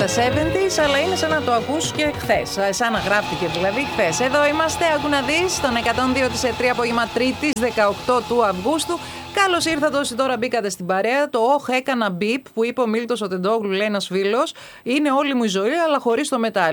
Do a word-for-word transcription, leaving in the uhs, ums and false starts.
τα εβδομήντα, αλλά είναι σαν να το ακούς και χθες. Σαν να γράφτηκε δηλαδή χθες. Εδώ είμαστε, άκου να δεις, στον εκατόν δύο της ΕΤΡΙ απόγευμα Τρίτης δεκαοκτώ του Αυγούστου. Καλώς ήρθατε όσοι τώρα μπήκατε στην παρέα. Το όχ έκανα μπιπ που είπε ο Μίλτος ο Τεντόγλου, λέει ένας φίλος, είναι όλη μου η ζωή, αλλά χωρίς το μετάλλι.